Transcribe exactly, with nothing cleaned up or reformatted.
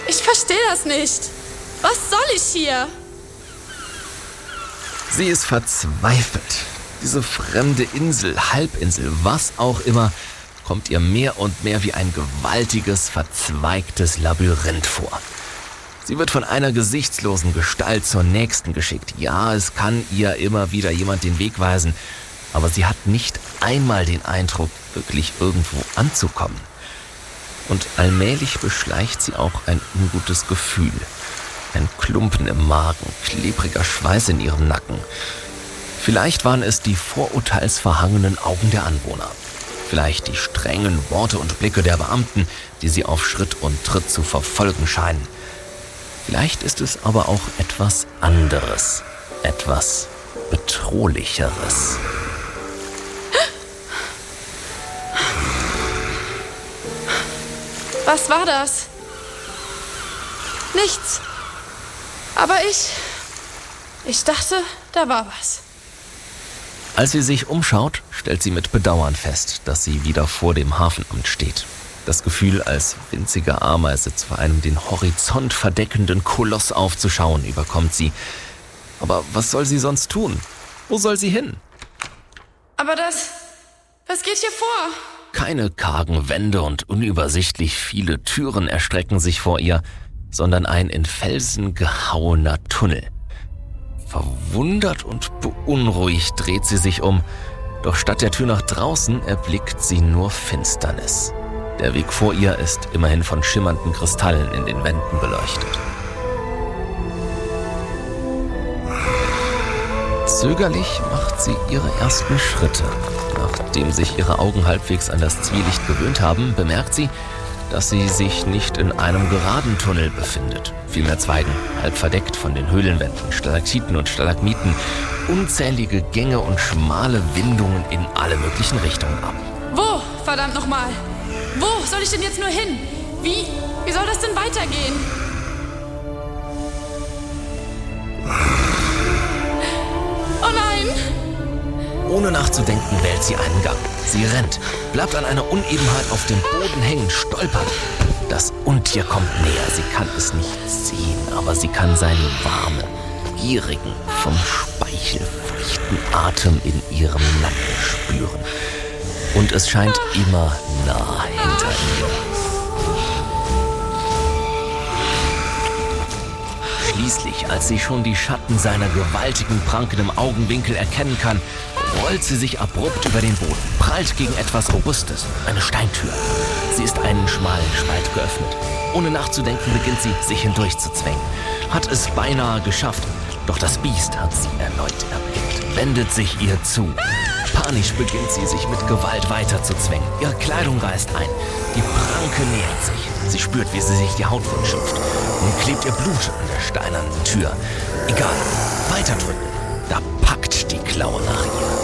Ich verstehe das nicht. Was soll ich hier? Sie ist verzweifelt. Diese fremde Insel, Halbinsel, was auch immer, kommt ihr mehr und mehr wie ein gewaltiges, verzweigtes Labyrinth vor. Sie wird von einer gesichtslosen Gestalt zur nächsten geschickt. Ja, es kann ihr immer wieder jemand den Weg weisen, aber sie hat nicht einmal den Eindruck, wirklich irgendwo anzukommen. Und allmählich beschleicht sie auch ein ungutes Gefühl. Ein Klumpen im Magen, klebriger Schweiß in ihrem Nacken. Vielleicht waren es die vorurteilsverhangenen Augen der Anwohner. Vielleicht die strengen Worte und Blicke der Beamten, die sie auf Schritt und Tritt zu verfolgen scheinen. Vielleicht ist es aber auch etwas anderes, etwas Bedrohlicheres. Was war das? Nichts. Aber ich... Ich dachte, da war was. Als sie sich umschaut, stellt sie mit Bedauern fest, dass sie wieder vor dem Hafenamt steht. Das Gefühl, als winzige Ameise vor einem den Horizont verdeckenden Koloss aufzuschauen, überkommt sie. Aber was soll sie sonst tun? Wo soll sie hin? Aber das... Was geht hier vor? Keine kargen Wände und unübersichtlich viele Türen erstrecken sich vor ihr, sondern ein in Felsen gehauener Tunnel. Verwundert und beunruhigt dreht sie sich um, doch statt der Tür nach draußen erblickt sie nur Finsternis. Der Weg vor ihr ist immerhin von schimmernden Kristallen in den Wänden beleuchtet. Zögerlich macht sie ihre ersten Schritte. Nachdem sich ihre Augen halbwegs an das Zwielicht gewöhnt haben, bemerkt sie, dass sie sich nicht in einem geraden Tunnel befindet. Vielmehr zweigen, halb verdeckt von den Höhlenwänden, Stalaktiten und Stalagmiten, unzählige Gänge und schmale Windungen in alle möglichen Richtungen ab. Wo, verdammt nochmal? Wo soll ich denn jetzt nur hin? Wie, wie soll das denn weitergehen? Oh nein! Ohne nachzudenken wählt sie einen Gang. Sie rennt, bleibt an einer Unebenheit auf dem Boden hängen, stolpert. Das Untier kommt näher. Sie kann es nicht sehen, aber sie kann seinen warmen, gierigen, vom Speichel feuchten Atem in ihrem Nacken spüren. Und es scheint immer nah hinter ihr. Schließlich, als sie schon die Schatten seiner gewaltigen Pranken im Augenwinkel erkennen kann, rollt sie sich abrupt über den Boden, prallt gegen etwas Robustes, eine Steintür. Sie ist einen schmalen Spalt geöffnet. Ohne nachzudenken beginnt sie, sich hindurchzuzwängen. Hat es beinahe geschafft, doch das Biest hat sie erneut erblickt, wendet sich ihr zu. Panisch beginnt sie, sich mit Gewalt weiterzuzwängen. Ihre Kleidung reißt ein. Die Pranke nähert sich. Sie spürt, wie sie sich die Haut wundschupft. Nun klebt ihr Blut an der steinernen Tür. Egal, weiterdrücken. Da packt die Klaue nach ihr.